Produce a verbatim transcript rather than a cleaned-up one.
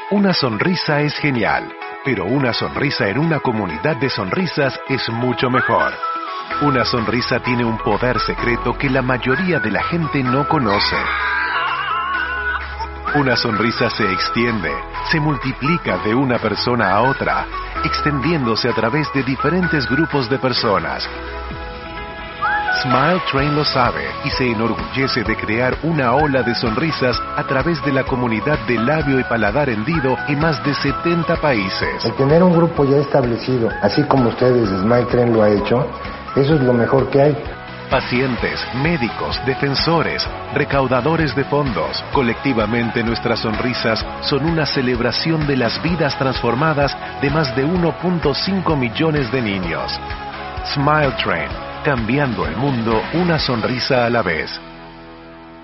Una sonrisa es genial, pero una sonrisa en una comunidad de sonrisas es mucho mejor. Una sonrisa tiene un poder secreto que la mayoría de la gente no conoce. Una sonrisa se extiende, se multiplica de una persona a otra, extendiéndose a través de diferentes grupos de personas. Smile Train lo sabe y se enorgullece de crear una ola de sonrisas a través de la comunidad de labio y paladar hendido en más de setenta países. El tener un grupo ya establecido, así como ustedes, Smile Train lo ha hecho, eso es lo mejor que hay. Pacientes, médicos, defensores, recaudadores de fondos, colectivamente nuestras sonrisas son una celebración de las vidas transformadas de más de uno punto cinco millones de niños. Smile Train, cambiando el mundo una sonrisa a la vez.